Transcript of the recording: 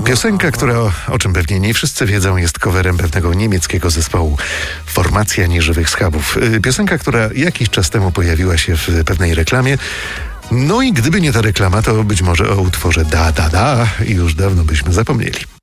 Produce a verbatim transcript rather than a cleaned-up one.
Piosenka, która, o, o czym pewnie nie wszyscy wiedzą, jest coverem pewnego niemieckiego zespołu Formacja Nieżywych Schabów. Piosenka, która jakiś czas temu pojawiła się w pewnej reklamie. No i gdyby nie ta reklama, to być może o utworze Da Da Da już dawno byśmy zapomnieli.